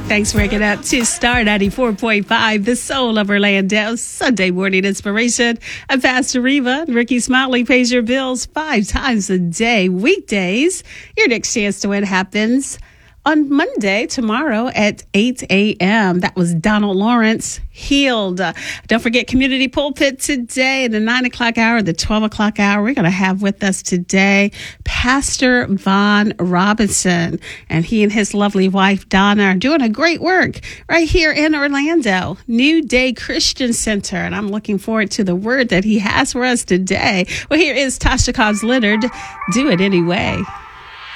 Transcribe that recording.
Thanks for waking up to Star 94.5, the soul of Orlando, Sunday morning inspiration. I'm Pastor Reva. Ricky Smiley pays your bills 5 times a day, weekdays. Your next chance to win happens on Monday, tomorrow at 8 a.m. That was Donald Lawrence, Healed. Don't forget Community Pulpit today in the 9 o'clock hour, the 12 o'clock hour. We're going to have with us today Pastor Vaughn Robinson, and he and his lovely wife, Donna, are doing a great work right here in Orlando, New Day Christian Center, and I'm looking forward to the word that he has for us today. Well, here is Tasha Cobbs Leonard. Do it anyway.